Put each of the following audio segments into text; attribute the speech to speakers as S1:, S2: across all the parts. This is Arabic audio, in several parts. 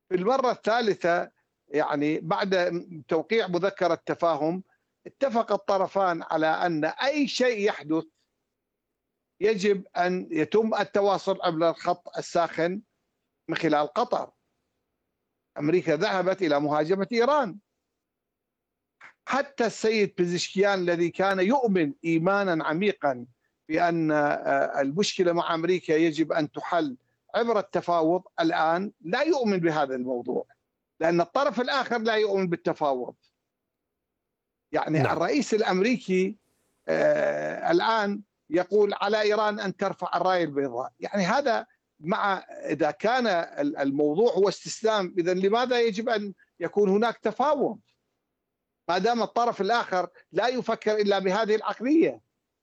S1: في المرة الثالثة يعني بعد توقيع مذكرة تفاهم اتفق الطرفان على أن أي شيء يحدث يجب أن يتم التواصل عبر الخط الساخن من خلال قطر. أمريكا ذهبت إلى مهاجمة إيران. حتى السيد بيزشكيان الذي كان يؤمن إيمانا عميقا بأن المشكلة مع أمريكا يجب أن تحل عبر التفاوض، الآن لا يؤمن بهذا الموضوع، لأن الطرف الآخر لا يؤمن بالتفاوض. يعني
S2: نعم.
S1: الرئيس الأمريكي الآن يقول على إيران أن ترفع الراية البيضاء. يعني هذا إذا كان الموضوع هو استسلام، إذا لماذا يجب أن يكون هناك تفاوض ما دام الطرف الآخر لا يفكر إلا بهذه العقلية؟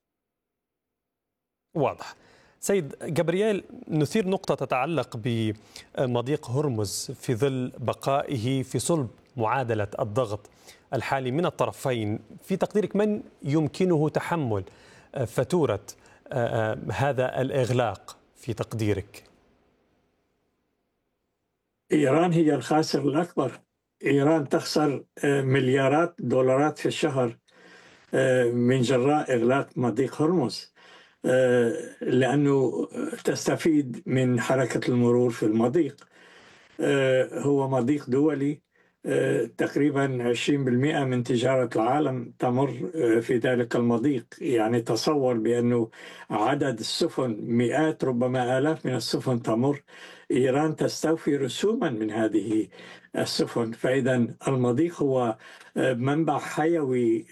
S2: واضح. سيد جابرييل، نثير نقطة تتعلق بمضيق هرمز في ظل بقائه في صلب معادلة الضغط الحالي من الطرفين. في تقديرك من يمكنه تحمل فاتورة هذا الإغلاق في تقديرك؟
S3: إيران هي الخاسر الأكبر. إيران تخسر مليارات دولارات في الشهر من جراء إغلاق مضيق هرمز، لأنه تستفيد من حركة المرور في المضيق. هو مضيق دولي، تقريبا 20% من تجارة العالم تمر في ذلك المضيق. يعني تصور بأنه عدد السفن مئات ربما آلاف من السفن تمر. إيران تستوفي رسوما من هذه السفن، فإذا المضيق هو منبع حيوي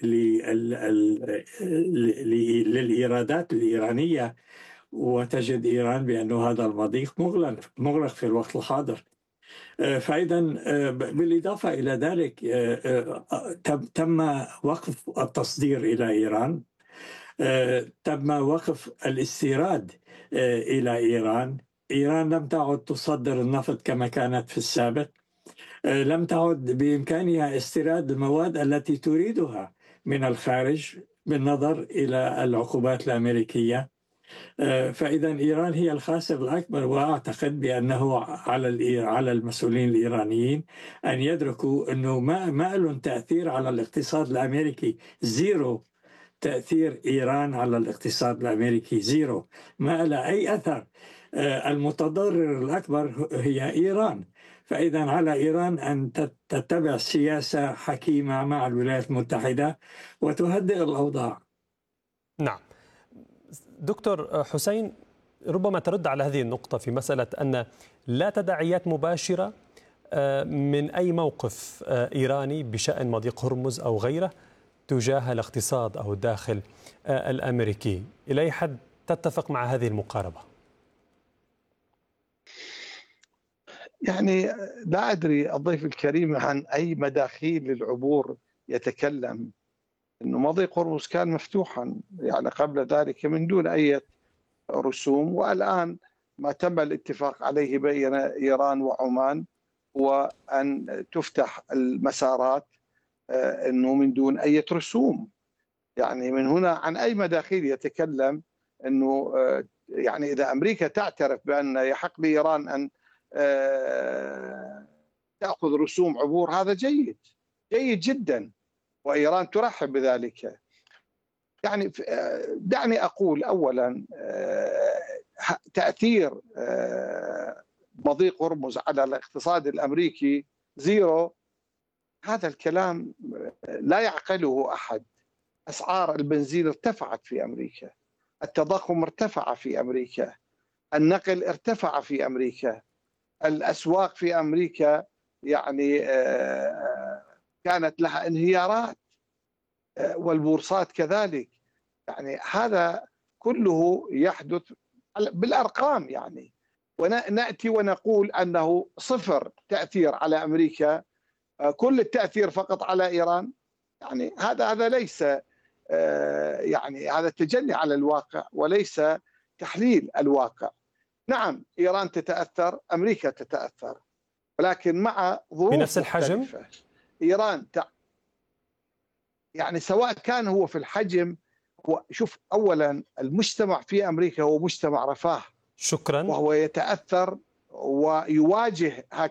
S3: للإيرادات الإيرانية، وتجد إيران بأن هذا المضيق مغلق في الوقت الحاضر. فإذا بالإضافة إلى ذلك تم وقف التصدير إلى إيران، تم وقف الاستيراد إلى إيران. إيران لم تعد تصدر النفط كما كانت في السابق، لم تعد بإمكانها استيراد المواد التي تريدها من الخارج بالنظر إلى العقوبات الأمريكية. فإذا إيران هي الخاسر الأكبر، وأعتقد بأنه على المسؤولين الإيرانيين أن يدركوا أنه ما له تأثير على الاقتصاد الأمريكي، زيرو. تأثير إيران على الاقتصاد الأمريكي زيرو، ما له أي أثر. المتضرر الأكبر هي إيران. فإذا على إيران أن تتبع سياسة حكيمة مع الولايات المتحدة وتهدئ الأوضاع.
S2: نعم. دكتور حسين، ربما ترد على هذه النقطة في مسألة أن لا تداعيات مباشرة من أي موقف إيراني بشأن مضيق هرمز أو غيره تجاه الاقتصاد أو الداخل الأمريكي. إلى أي حد تتفق مع هذه المقاربة؟
S1: يعني لا أدري الضيف الكريم عن أي مداخيل للعبور يتكلم. إنه مضيق هرمز كان مفتوحا يعني قبل ذلك من دون أي رسوم، والآن ما تم الاتفاق عليه بين إيران وعمان هو أن تفتح المسارات إنه من دون أي رسوم. يعني من هنا عن أي مداخيل يتكلم؟ إنه يعني إذا أمريكا تعترف بأن يحق لإيران أن تأخذ رسوم عبور، هذا جيد جدا، وإيران ترحب بذلك. يعني دعني أقول أولا تأثير مضيق هرمز على الاقتصاد الأمريكي زيرو. هذا الكلام لا يعقله أحد. أسعار البنزين ارتفعت في أمريكا، التضخم ارتفع في أمريكا، النقل ارتفع في أمريكا، الأسواق في أمريكا يعني كانت لها انهيارات، والبورصات كذلك. يعني هذا كله يحدث بالأرقام يعني، ونأتي ونقول أنه صفر تأثير على أمريكا، كل التأثير فقط على إيران. يعني هذا ليس يعني هذا تجلي على الواقع وليس تحليل الواقع. نعم إيران تتأثر، أمريكا تتأثر، ولكن مع ظروف
S2: بنفس الحجم.
S1: مختلفة. إيران يعني سواء كان هو في الحجم، هو شوف أولا المجتمع في أمريكا هو مجتمع رفاه،
S2: شكرا.
S1: وهو يتأثر ويواجه